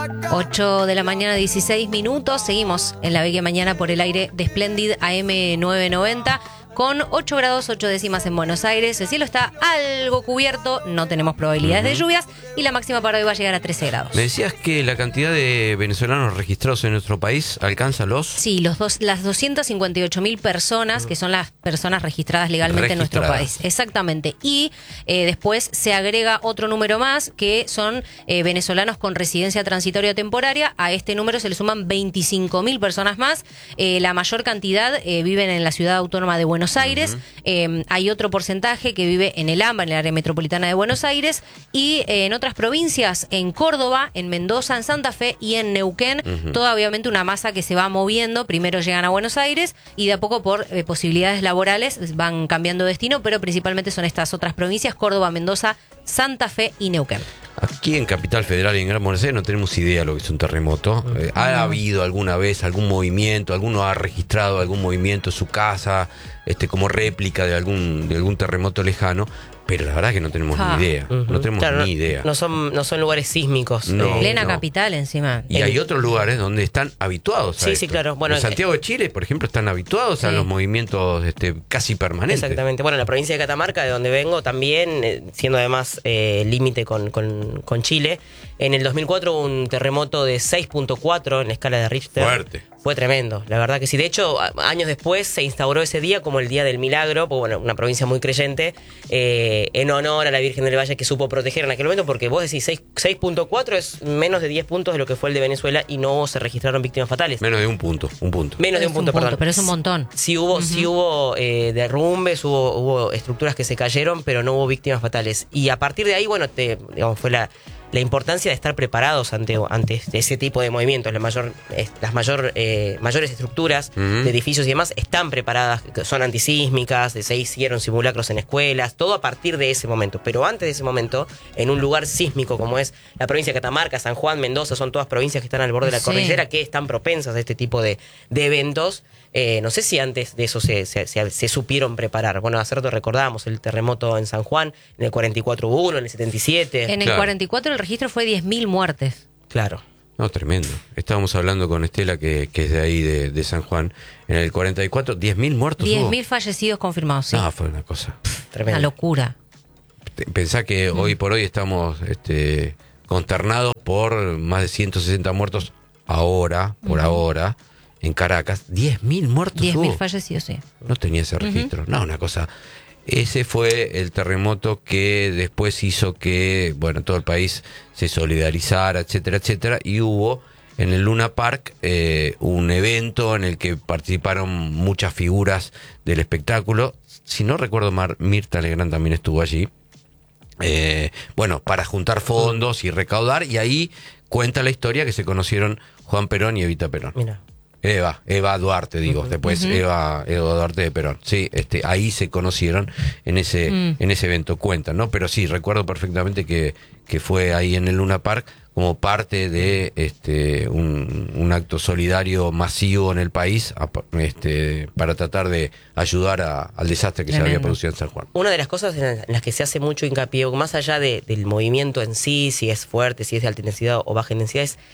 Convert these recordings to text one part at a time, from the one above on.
8 de la mañana, 16 minutos. Seguimos en la Bella Mañana por el aire de Splendid AM 990. Con 8 grados 8 décimas en Buenos Aires. El cielo está algo cubierto, no tenemos probabilidades de lluvias y la máxima para hoy va a llegar a 13 grados. Me decías que la cantidad de venezolanos registrados en nuestro país alcanza los... Sí, las 258.000 personas, que son las personas registradas legalmente en nuestro país. Exactamente. Y después se agrega otro número más, que son venezolanos con residencia transitoria temporaria. A este número se le suman 25.000 personas más. La mayor cantidad viven en la ciudad autónoma de Buenos Aires. Hay otro porcentaje que vive en el AMBA, en el área metropolitana de Buenos Aires, y en otras provincias, en Córdoba, en Mendoza, en Santa Fe y en Neuquén. Toda obviamente una masa que se va moviendo. Primero llegan a Buenos Aires y de a poco por posibilidades laborales van cambiando destino, pero principalmente son estas otras provincias: Córdoba, Mendoza, Santa Fe y Neuquén. Aquí en Capital Federal y en Gran Buenos Aires no tenemos idea de lo que es un terremoto. ¿Ha habido alguna vez algún movimiento? ¿Alguno ha registrado algún movimiento en su casa como réplica de algún terremoto lejano? Pero la verdad que no tenemos ni idea. No tenemos ni idea. No son lugares sísmicos. No, plena capital encima. Y hay otros lugares donde están habituados a esto. Sí, claro. Bueno, en Santiago de Chile, por ejemplo, están habituados a los movimientos casi permanentes. Exactamente. Bueno, en la provincia de Catamarca, de donde vengo, también, siendo además límite con Chile, en el 2004 hubo un terremoto de 6.4 en la escala de Richter. Fuerte. Fue tremendo, la verdad que sí. De hecho, años después se instauró ese día como el Día del Milagro, pues bueno, una provincia muy creyente, en honor a la Virgen del Valle, que supo proteger en aquel momento, porque vos decís 6.4 es menos de 10 puntos de lo que fue el de Venezuela y no se registraron víctimas fatales. Menos de un punto. Menos de un punto, perdón. Pero es un montón. Sí hubo derrumbes, hubo estructuras que se cayeron, pero no hubo víctimas fatales. Y a partir de ahí, bueno, fue la importancia de estar preparados ante ese tipo de movimientos. Las mayores estructuras de edificios y demás están preparadas, son antisísmicas, se hicieron simulacros en escuelas, todo a partir de ese momento. Pero antes de ese momento, en un lugar sísmico como es la provincia de Catamarca, San Juan, Mendoza, son todas provincias que están al borde de la cordillera, que están propensas a este tipo de eventos. No sé si antes de eso se supieron preparar. Bueno, hace rato recordábamos el terremoto en San Juan, en el 44 hubo uno, en el 77. En el 44 el registro fue 10.000 muertes. Claro. No, tremendo. Estábamos hablando con Estela, que es de ahí, de San Juan. En el 44, 10.000 muertos 10.000 fallecidos confirmados, sí. No, fue una cosa tremenda. Una locura. Pensá que hoy por hoy estamos consternados por más de 160 muertos ahora, en Caracas. 10.000 muertos 10.000 fallecidos, sí. No tenía ese registro. No, una cosa. Ese fue el terremoto que después hizo que, bueno, todo el país se solidarizara, etcétera, etcétera. Y hubo en el Luna Park un evento en el que participaron muchas figuras del espectáculo. Si no recuerdo mal, Mirta Legrand también estuvo allí. Bueno, para juntar fondos y recaudar. Y ahí cuenta la historia que se conocieron Juan Perón y Evita Perón. Mira. Eva Duarte, digo, después Eva Duarte de Perón. Sí, ahí se conocieron en ese evento, cuentan, ¿no? Pero sí, recuerdo perfectamente que fue ahí en el Luna Park como parte de un acto solidario masivo en el país para tratar de ayudar al desastre que se había producido en San Juan. Una de las cosas en las que se hace mucho hincapié, más allá del movimiento en sí, si es fuerte, si es de alta intensidad o baja intensidad, es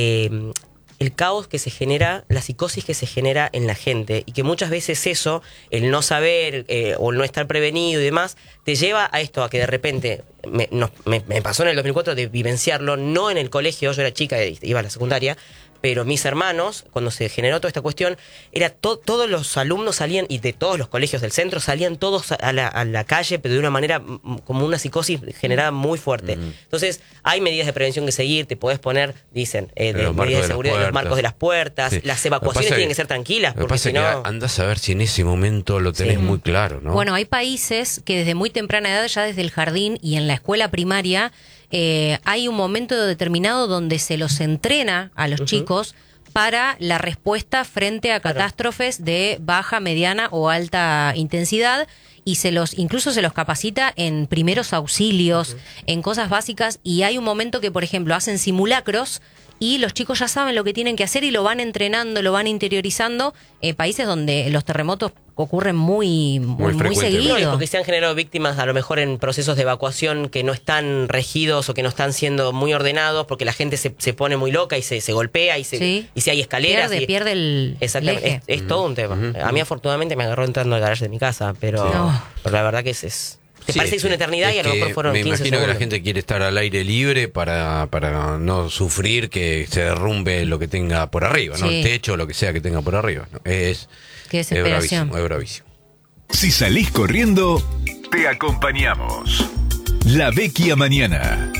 el caos que se genera, la psicosis que se genera en la gente, y que muchas veces eso, el no saber o el no estar prevenido y demás, te lleva a esto, a que de repente, me pasó en el 2004 de vivenciarlo, no en el colegio, yo era chica, iba a la secundaria, pero mis hermanos, cuando se generó toda esta cuestión, era todos los alumnos salían, y de todos los colegios del centro, salían todos a la calle, pero de una manera como una psicosis generada muy fuerte. Entonces, hay medidas de prevención que seguir, te podés poner, dicen, medidas de seguridad, los marcos de las puertas, sí. Las evacuaciones tienen que ser tranquilas, porque si no... Andás a ver si en ese momento lo tenés muy claro, ¿no? Bueno, hay países que desde muy temprana edad, ya desde el jardín y en la escuela primaria, hay un momento determinado donde se los entrena a los chicos para la respuesta frente a catástrofes de baja, mediana o alta intensidad, y incluso se los capacita en primeros auxilios, en cosas básicas, y hay un momento que, por ejemplo, hacen simulacros y los chicos ya saben lo que tienen que hacer y lo van entrenando, lo van interiorizando. Países donde los terremotos ocurren muy seguido. No, y porque se han generado víctimas a lo mejor en procesos de evacuación que no están regidos o que no están siendo muy ordenados, porque la gente se pone muy loca y se golpea y si hay escaleras. Pierde el exactamente, eje. es todo un tema. A mí afortunadamente me agarró entrando al garaje de mi casa, pero la verdad que es te parece que es una eternidad y a lo mejor fueron 15 segundos. Me imagino que la gente quiere estar al aire libre para no sufrir que se derrumbe lo que tenga por arriba, ¿no? El techo o lo que sea que tenga por arriba, ¿no? Qué desesperación. Es bravísimo. Si salís corriendo, te acompañamos. La Vecchia Mañana.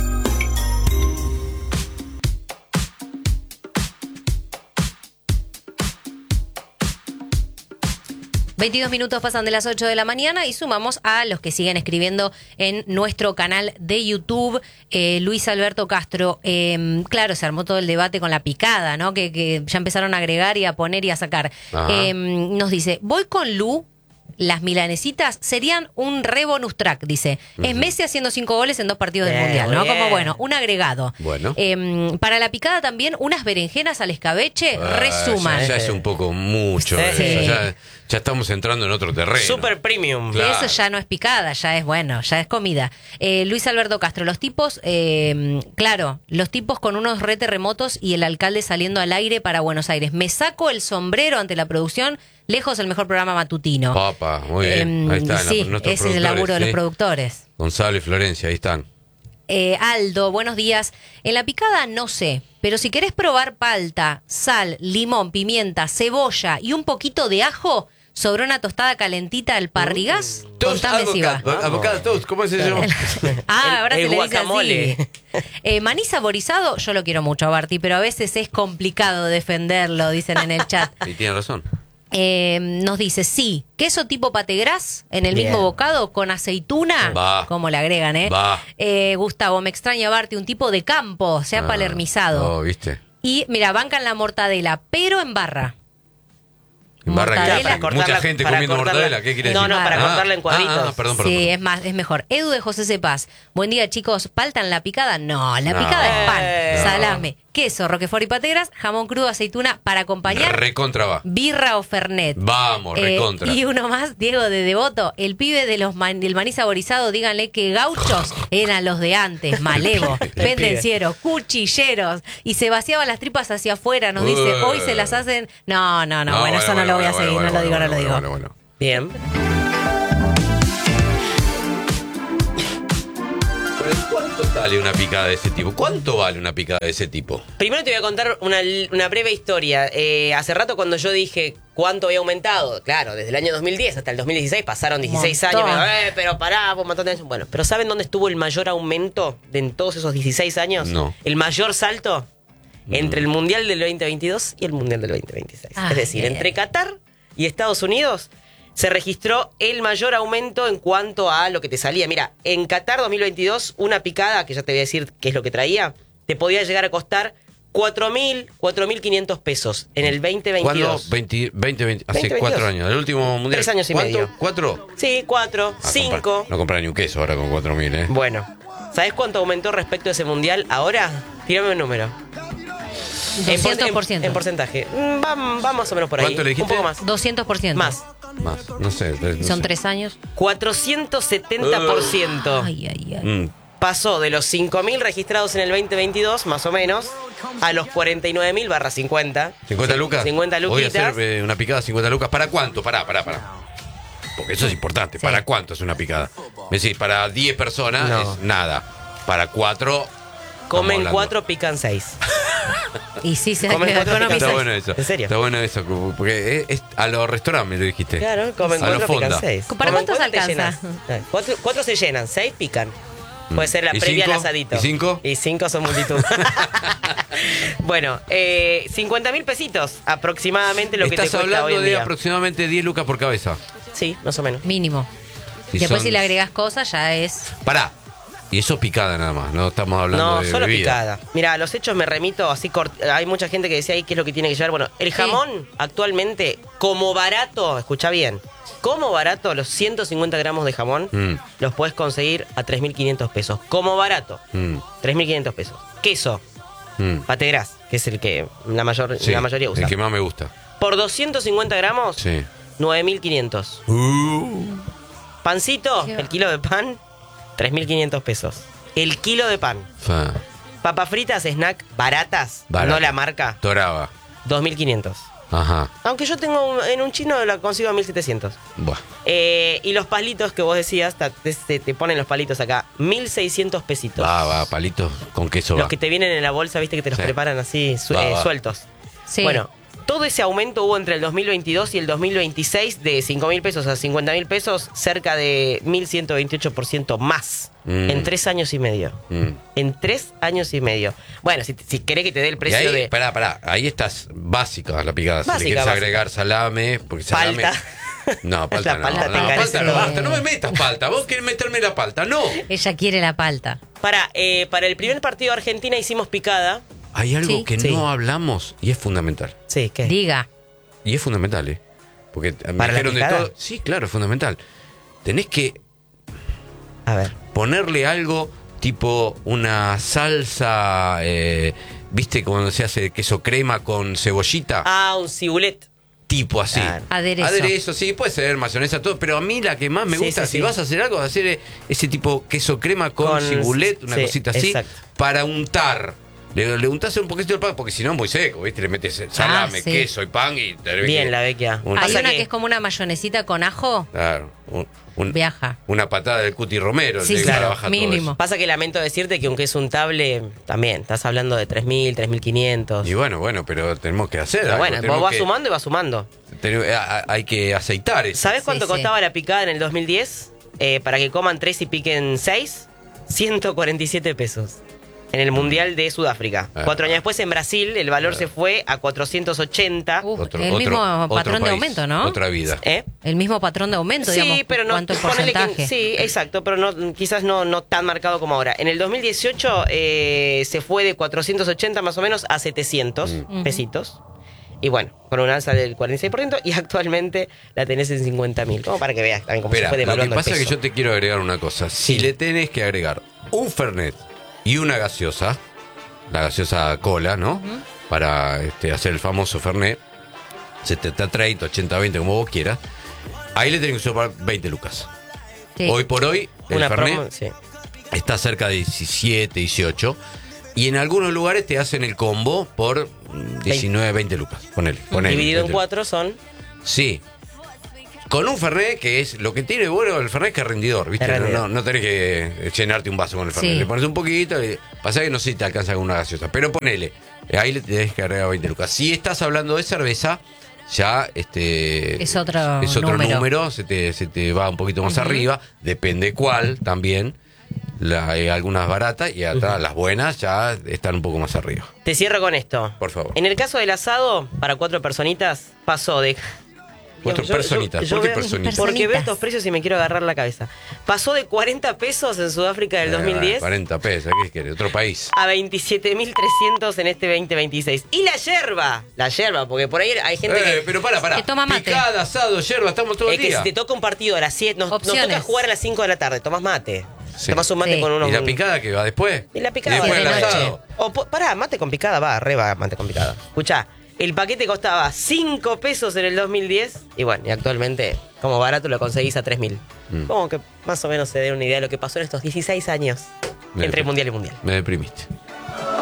...22 pasan de las 8 de la mañana y sumamos a los que siguen escribiendo en nuestro canal de YouTube. Luis Alberto Castro, claro, se armó todo el debate con la picada, ¿no? Que ya empezaron a agregar y a poner y a sacar. Nos dice, voy con Lu. Las milanesitas serían un re bonus track, dice. Es Messi haciendo 5 goles en 2 partidos del Mundial, ¿no? Como un agregado. Bueno. Para la picada también, unas berenjenas al escabeche resuman. Ya es un poco mucho. Sí. Ya estamos entrando en otro terreno. Super premium. Claro. Eso ya no es picada, ya es comida. Luis Alberto Castro, los tipos, los tipos con unos re terremotos y el alcalde saliendo al aire para Buenos Aires. Me saco el sombrero ante la producción. Lejos el mejor programa matutino. Papa, muy bien. Ahí está. Sí, ese es el laburo de los productores. Gonzalo y Florencia, ahí están. Aldo, buenos días. En la picada no sé, pero si querés probar palta, sal, limón, pimienta, cebolla y un poquito de ajo sobre una tostada calentita al parrigás, contame si va. Avocado toast, ¿cómo se llama? Ahora se le guacamole. dice así. Maní saborizado, yo lo quiero mucho a Barty, pero a veces es complicado defenderlo, dicen en el chat. Y tiene razón. Nos dice, sí, queso tipo pategras en el mismo bocado con aceituna, como le agregan, Gustavo, me extraña Barty, un tipo de campo, se ha palermizado. ¿Viste? Y mira, bancan la mortadela, pero en barra. Mucha gente comiendo mortadela, ¿qué quieres decir? No, para cortarla en cuadritos. Perdón. Sí, es mejor. Edu de José Cepaz. Buen día, chicos. ¿Paltan la picada? No, la picada es pan, salame, queso, roquefort y pategras, jamón crudo, aceituna para acompañar. Recontra va. Birra o fernet. Vamos, recontra. Y uno más, Diego de Devoto. El pibe de del maní saborizado, díganle que gauchos eran los de antes, malevo, pendencieros, cuchilleros. Y se vaciaban las tripas hacia afuera, nos dice. Hoy se las hacen. No, bueno, eso no lo voy a seguir, no lo digo. Bueno. Bien. ¿Cuánto sale una picada de ese tipo? ¿Cuánto vale una picada de ese tipo? Primero te voy a contar una breve historia. Hace rato cuando yo dije cuánto había aumentado, claro, desde el año 2010 hasta el 2016 pasaron 16 años. Pero pará, un montón de años. Bueno, pero ¿saben dónde estuvo el mayor aumento en todos esos 16 años? No. El mayor salto entre el Mundial del 2022 y el Mundial del 2026. Es decir, entre Qatar y Estados Unidos se registró el mayor aumento en cuanto a lo que te salía. Mira, en Qatar 2022, una picada, que ya te voy a decir qué es lo que traía, te podía llegar a costar 4.500 pesos en el 2022. ¿Cuándo? 20, hace 4 años. El último mundial. 3 años y medio. ¿4? Sí, 4, 5. No comprar ni un queso ahora con 4.000, Bueno, ¿sabes cuánto aumentó respecto a ese mundial ahora? Tírame un número. 200%. En porcentaje. Va más o menos por ahí. ¿Cuánto le dijiste? Un poco más. 200%. Más. No sé. Son 3 años. 470%. Ay. Pasó de los 5.000 registrados en el 2022, más o menos, a los 49.000 / 50. ¿50 lucas? 50 luquitas. Voy a hacer una picada 50 lucas. ¿Para cuánto? Pará. Porque eso es importante. Sí. ¿Para cuánto es una picada? Es decir, para 10 personas es nada. Para 4... Comen 4, pican 6. Y sí, se Comen 4, economiza. Está bueno eso. ¿En serio? Está bueno eso. Porque es a los restaurantes me lo dijiste. Claro, comen a 4, pican 6. ¿Para cuántos alcanza? 4 se llenan, 6 pican. Puede ser la previa al asadito. ¿Y 5? Y 5 son multitud. Bueno, 50.000 pesitos aproximadamente lo que te cuesta hoy en día. Estás hablando de aproximadamente 10 lucas por cabeza. Sí, más o menos. Mínimo. Después si le agregas cosas ya es... Pará. Y eso picada nada más, no estamos hablando de No, solo bebida. picada. Mira, a los hechos me remito así. Hay mucha gente que decía ahí qué es lo que tiene que llevar. Bueno, el jamón actualmente, como barato, escucha bien, como barato, los 150 gramos de jamón los puedes conseguir a 3.500 pesos. Como barato, 3.500 pesos. Queso, Pate gras, que es el que la mayoría usa. El que más me gusta. Por 250 gramos, Sí. 9.500. Pancito, el kilo de pan, 3.500 pesos. El kilo de pan. Papas fritas, snack, baratas, no la marca, Toraba. 2.500. Ajá. Aunque yo tengo en un chino la consigo a 1.700. Buah. Y los palitos que vos decías, te ponen los palitos acá, 1.600 pesitos. Va, palitos con queso. Los que te vienen en la bolsa, viste que te los preparan así, sueltos. Sí. Bueno, todo ese aumento hubo entre el 2022 y el 2026 de 5.000 pesos a 50.000 pesos, cerca de 1.128% más. En 3 años y medio. En 3 años y medio. Bueno, si querés que te dé el precio ahí, de... Pará, ahí estás básica la picada. Si le quieres agregar salame, porque salame... Palta. No, palta La palta no. te No, encarece. palta no, basta, no me metas palta. Vos querés meterme la palta, no. Ella quiere la palta. Para el primer partido de Argentina hicimos picada. Hay algo Sí. que Sí. no hablamos y es fundamental. Sí, ¿qué? Diga. Y es fundamental, ¿eh? Porque me ¿Para la dijeron de picada? todo. Sí, claro, es fundamental. Tenés que A ver. ponerle algo tipo una salsa, ¿viste cuando se hace queso crema con cebollita? Un cibulet. Tipo así. Claro. Aderezo. Sí, puede ser mayonesa, todo. Pero a mí la que más me Sí, gusta, sí, si sí. vas a hacer algo, es hacer ese tipo queso crema con cibulet, una sí, cosita así, exacto. para untar. Le untás un poquito el pan, porque si no es muy seco, ¿viste? Le metes salame, sí. queso y pan y te Bien, la vecchia. Un- Hay Pasa una que- que es como una mayonesita con ajo. Claro. Viaja. Una patada del Cuti Romero. Sí, le claro, trabaja todo mínimo. eso. Pasa que lamento decirte que aunque es untable, también, estás hablando de 3.000, 3.500. Y bueno, pero tenemos que hacer Pero algo. bueno, vos tenemos vas que- sumando y vas sumando. hay que aceitar eso. ¿Sabés cuánto Sí, costaba la picada en el 2010? Para que coman 3 y piquen 6, 147 pesos. En el Mundial de Sudáfrica. 4 años después en Brasil el valor se fue a 480. El mismo patrón de aumento, ¿no? Otra vida. El mismo patrón de aumento, Sí, digamos. pero no, ¿Cuánto el ponele que- porcentaje? sí, exacto, pero no, quizás no tan marcado como ahora. En el 2018 se fue de 480 más o menos a 700 pesitos. Y bueno, con un alza del 46%, y actualmente la tenés en 50.000. Como para que veas también cómo Espera, se fue lo que devaluando el pasa es peso. que yo te quiero agregar una cosa. Si le tenés que agregar un Fernet y una gaseosa, la gaseosa cola, ¿no? Para hacer el famoso Fernet, 70-30, 80-20, como vos quieras, ahí le tenés que sumar 20 lucas. Sí. Hoy por hoy, el Una Fernet promo, sí. está cerca de 17, 18. Y en algunos lugares te hacen el combo por 19, 20 lucas. Ponele. Dividido en 20. 4 son... Sí. Con un Fernet, que es lo que tiene bueno el Fernet, que es rendidor, ¿viste? Es rendidor. No tenés que llenarte un vaso con el Fernet. Sí. Le pones un poquito y pasa que no sé si te alcanza con una gaseosa. Pero ponele, ahí le tenés que agregar 20 lucas. Si estás hablando de cerveza, ya Es otro número, se te va un poquito más arriba, depende cuál también. Hay algunas baratas y atrás las buenas ya están un poco más arriba. Te cierro con esto. Por favor. En el caso del asado, para 4 personitas, pasó de... 4 Yo- personitas. yo ¿Por qué veo- personitas? Porque veo estos precios y me quiero agarrar la cabeza. Pasó de 40 pesos en Sudáfrica del 2010 40 pesos, ¿qué querés? Otro país. a 27.300 en este 2026. Y la yerba, porque por ahí hay gente que... Pero para. Que toma mate. Picada, asado, yerba, estamos todo el Es que día. si te toca un partido a las 7, nos Opciones. toca jugar a las 5 de la tarde, tomás mate. Sí. Tomás un mate Sí. con unos... ¿Y la picada que va después? Y la picada después va el de noche. asado. Pará, mate con picada va mate con picada. Escuchá, el paquete costaba 5 pesos en el 2010 y bueno, y actualmente como barato lo conseguís a 3.000. Como que más o menos se dé una idea de lo que pasó en estos 16 años entre mundial y mundial. Me deprimiste.